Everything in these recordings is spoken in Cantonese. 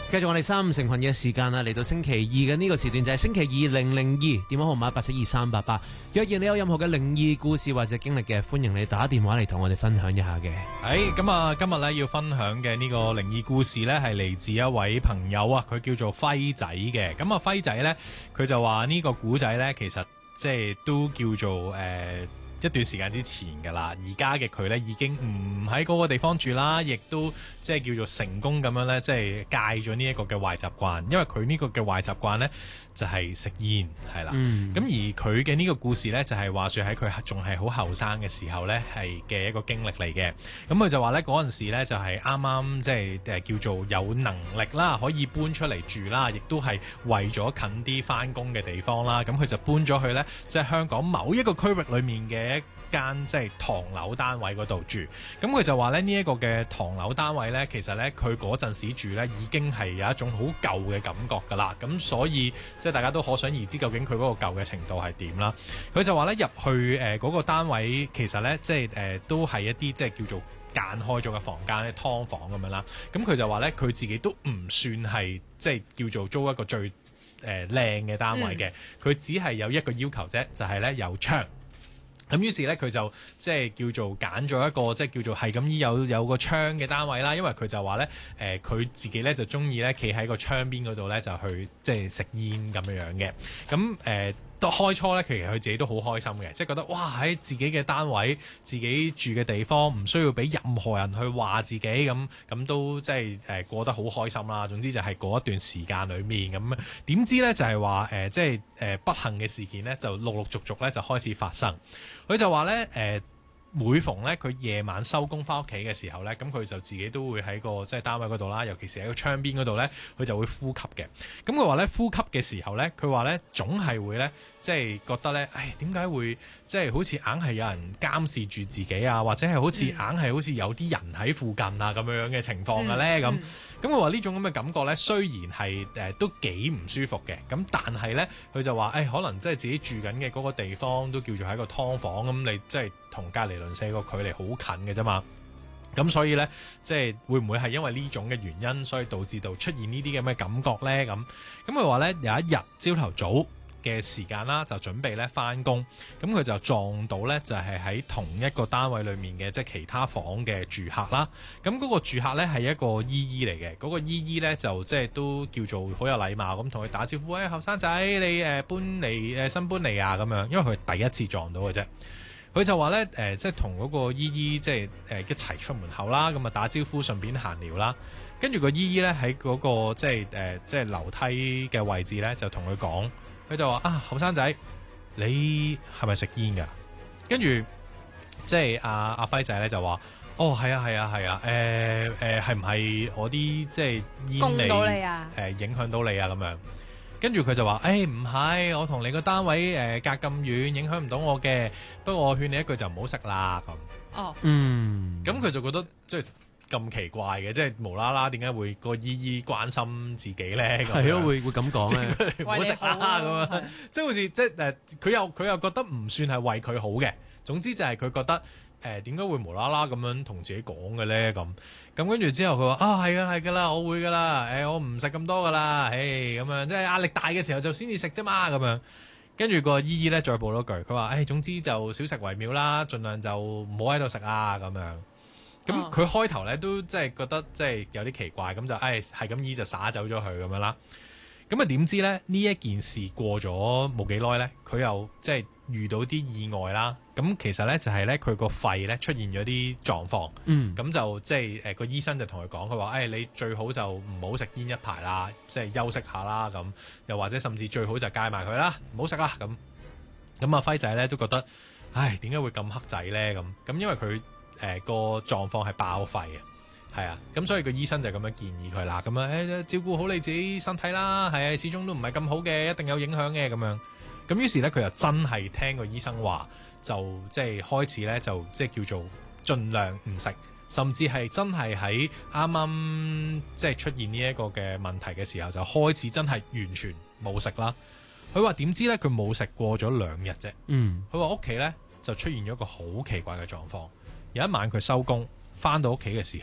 繼續我哋三五成群嘅時間啦，嚟到星期二嘅呢個時段就係星期二002，電話號碼872388。若然你有任何嘅靈異故事或者經歷嘅，歡迎你打電話嚟同我哋分享一下嘅。 咁啊，今日咧要分享嘅呢個靈異故事咧，係嚟自一位朋友啊，佢叫做輝仔嘅。咁啊，輝仔咧，佢就話呢個古仔咧，其實即係都叫做一段時間之前㗎啦，而家嘅佢咧已經唔喺嗰個地方住啦，亦都即係叫做成功咁樣咧，即係戒咗呢一個嘅壞習慣。因為佢呢個嘅壞習慣咧就係食煙，係啦。咁而佢嘅呢個故事咧就係話說喺佢仲係好後生嘅時候咧係嘅一個經歷嚟嘅。咁佢就話咧嗰陣時咧就係啱啱即係叫做有能力啦，可以搬出嚟住啦，亦都係為咗近啲返工嘅地方啦。咁佢就搬咗去咧即係香港某一個區域裡面嘅一間即係唐樓單位嗰度住。咁佢就話咧呢一個嘅唐樓單位咧，其實咧佢嗰陣時住咧已經係有一種好舊嘅感覺㗎啦。咁所以即係大家都可想而知究竟佢嗰個舊嘅程度係點啦。佢就話咧入去嗰個單位其實咧即係都係一啲即係叫做間開咗嘅房間咧，劏房咁樣啦。咁佢就話咧佢自己都唔算係即係叫做租一個最靚嘅單位嘅，佢只係有一個要求啫，就係咧有窗。咁於是咧，佢就即係叫做揀咗一個即係叫做係咁有個窗嘅單位啦。因為佢就話咧，佢自己咧就中意咧企喺個窗邊嗰度咧就去即係食煙咁樣嘅。咁都開初咧，其實佢自己都好開心嘅，即係覺得哇喺自己嘅單位、自己住嘅地方，唔需要俾任何人去話自己咁都即係過得好開心啦。總之就係嗰一段時間裏面咁，點知咧就係話即係不幸嘅事件咧就陸陸續續咧就開始發生。佢就話咧每逢咧佢夜晚收工翻屋企嘅時候咧，咁佢就自己都會喺個即係單位嗰度啦，尤其是喺個窗邊嗰度咧，佢就會呼吸嘅。咁佢話咧呼吸嘅時候咧，佢話咧總係會咧即係覺得咧，唉點解會即係好似硬係有人監視住自己啊，或者係好似硬係好似有啲人喺附近啊咁樣嘅情況嘅咧咁。咁佢話呢種咁嘅感覺咧，雖然係都幾唔舒服嘅，咁但係咧佢就話可能即係自己住緊嘅嗰個地方都叫做係一個劏房咁，你即係同隔離鄰舍個距離好近嘅啫嘛。咁所以咧，即係會唔會係因為呢種嘅原因，所以導致到出現呢啲咁嘅感覺咧？咁佢話咧有一日朝頭早嘅時間啦，就準備咧返工，咁佢就撞到咧就係喺同一個單位裡面嘅即係其他房嘅住客啦。咁嗰個住客咧係一個姨姨嚟嘅，嗰個姨姨咧就即係都叫做好有禮貌咁同佢打招呼，後生仔你新搬嚟啊咁樣，因為佢第一次撞到嘅啫。佢就話咧即係同嗰個姨姨即係一齊出門口啦，咁啊打招呼順便閒聊啦。跟住個姨姨咧喺嗰個即係樓梯嘅位置咧就同佢講。佢就話後生仔，你係咪食煙㗎？跟住即係阿輝仔咧就話，係啊，係唔係我啲即係煙味影響到你啊咁樣？跟住佢就話，唔係，我同你個單位隔咁遠，影響唔到我嘅。不過我勸你一句就唔好食啦咁。咁佢就覺得即係。咁奇怪嘅，即係無啦啦點解會個姨姨關心自己咧？ 係咯，會咁講咧， 唔好食啦咁樣，即係好似即係佢又覺得唔算係為佢好嘅。總之就係佢覺得點解會無啦啦咁樣同自己講嘅咧？咁跟住之後佢話係啊係㗎啦，我會㗎啦，我唔食咁多㗎啦，咁樣即係壓力大嘅時候就先至食啫嘛咁樣。跟住個姨姨咧再補多句，佢話總之就少食為妙啦，盡量就唔好喺度食啊咁樣。咁佢開頭咧都即係覺得即係有啲奇怪，咁就係咁依就灑走咗佢咁樣啦。咁啊點知咧呢一件事過咗冇幾耐咧，佢又即係遇到啲意外啦。咁其實咧就係咧佢個肺咧出現咗啲狀況。咁就即係個醫生就同佢講，佢話你最好就唔好食煙一排啦，即係休息下啦咁。又或者甚至最好就戒埋佢啦，唔好食啦咁。咁阿輝仔咧都覺得點解會咁黑仔咧咁因為佢。個狀況係爆肺嘅，係啊，咁所以個醫生就咁樣建議佢啦，咁樣照顧好你自己身體啦，係啊，始終都唔係咁好嘅，一定有影響嘅咁樣。咁於是咧，佢又真係聽個醫生話，就即係開始咧，就即係叫做盡量唔食，甚至係真係喺啱啱即係出現呢一個嘅問題嘅時候，就開始真係完全冇食啦。佢話點知咧，佢冇食過咗2日啫。佢話屋企咧就出現咗一個好奇怪嘅狀況。有一晚佢收工翻到屋企嘅時候，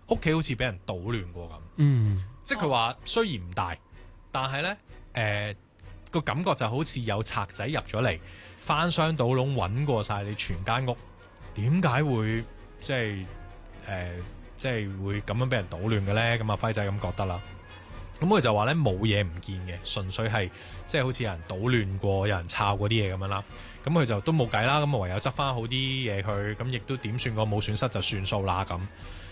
屋企好似俾人搗亂過咁。 嗯， 即係佢話雖然唔大，但係呢個感覺就好似有賊仔入咗嚟，翻箱倒籠揾過晒你全間屋，點解會即係會咁樣俾人搗亂嘅呢？咁啊輝仔咁覺得啦。咁佢就話呢冇嘢唔見嘅，純粹係即係好似有人搗亂過，有人抄嗰啲嘢咁樣啦。咁佢就都冇計啦，咁唯有執翻好啲嘢去，咁亦都點算個冇損失就算數啦咁。